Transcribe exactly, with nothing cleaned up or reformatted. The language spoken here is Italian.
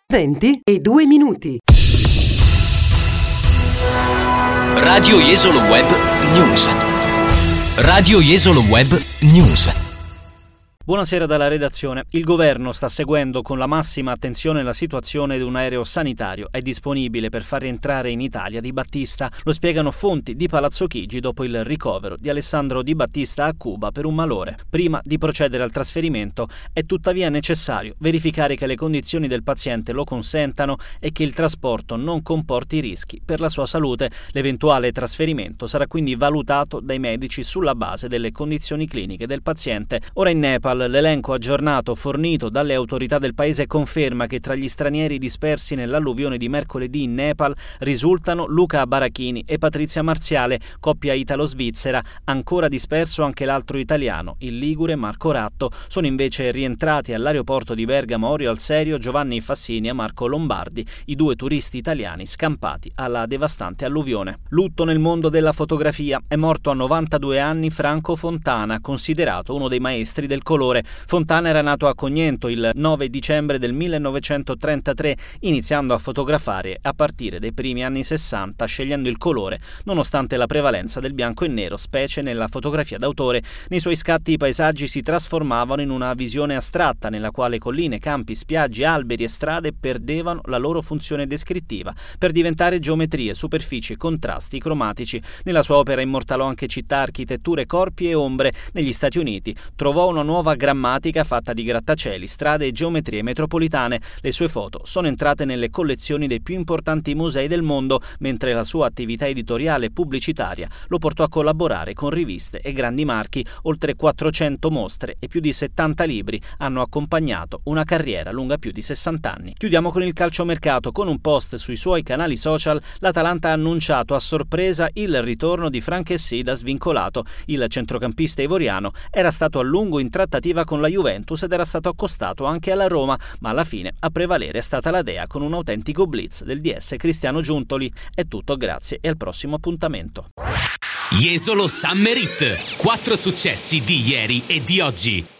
venti e due minuti. Radio Jesolo Web News. Radio Jesolo Web News. Buonasera dalla redazione. Il governo sta seguendo con la massima attenzione la situazione di un aereo sanitario. È disponibile per far rientrare in Italia Di Battista. Lo spiegano fonti di Palazzo Chigi dopo il ricovero di Alessandro Di Battista a Cuba per un malore. Prima di procedere al trasferimento è tuttavia necessario verificare che le condizioni del paziente lo consentano e che il trasporto non comporti rischi per la sua salute. L'eventuale trasferimento sarà quindi valutato dai medici sulla base delle condizioni cliniche del paziente. Ora in Nepal l'elenco aggiornato fornito dalle autorità del paese conferma che tra gli stranieri dispersi nell'alluvione di mercoledì in Nepal risultano Luca Barachini e Patrizia Marziale, coppia italo-svizzera. Ancora disperso anche l'altro italiano, il ligure Marco Ratto. Sono invece rientrati all'aeroporto di Bergamo Orio al Serio Giovanni Fassini e Marco Lombardi, i due turisti italiani scampati alla devastante alluvione. Lutto nel mondo della fotografia. È morto a novantadue anni Franco Fontana, considerato uno dei maestri del colore. Fontana era nato a Cognento il nove dicembre del millenovecentotrentatré, iniziando a fotografare a partire dai primi anni sessanta, scegliendo il colore, nonostante la prevalenza del bianco e nero, specie nella fotografia d'autore. Nei suoi scatti i paesaggi si trasformavano in una visione astratta, nella quale colline, campi, spiagge, alberi e strade perdevano la loro funzione descrittiva, per diventare geometrie, superfici, contrasti cromatici. Nella sua opera immortalò anche città, architetture, corpi e ombre. Negli Stati Uniti trovò una nuova grammatica fatta di grattacieli, strade e geometrie metropolitane. Le sue foto sono entrate nelle collezioni dei più importanti musei del mondo, mentre la sua attività editoriale e pubblicitaria lo portò a collaborare con riviste e grandi marchi. Oltre quattrocento mostre e più di settanta libri hanno accompagnato una carriera lunga più di sessanta anni. Chiudiamo con il calciomercato. Con un post sui suoi canali social, l'Atalanta ha annunciato a sorpresa il ritorno di Franchessy da svincolato. Il centrocampista ivoriano era stato a lungo in trattativa con la Juventus ed era stato accostato anche alla Roma, ma alla fine a prevalere è stata la Dea con un autentico blitz del D S Cristiano Giuntoli. È tutto, grazie e al prossimo appuntamento. Jesolo Summer Hit. Quattro successi di ieri e di oggi.